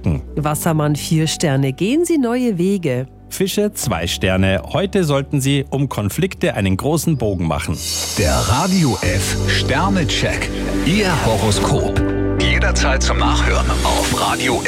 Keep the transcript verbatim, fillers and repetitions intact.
Wagen. Wassermann vier Sterne, gehen Sie neue Wege. Fische zwei Sterne, heute sollten Sie um Konflikte einen großen Bogen machen. Der Radio F Sternecheck. Ihr Horoskop. Jederzeit zum Nachhören auf Radio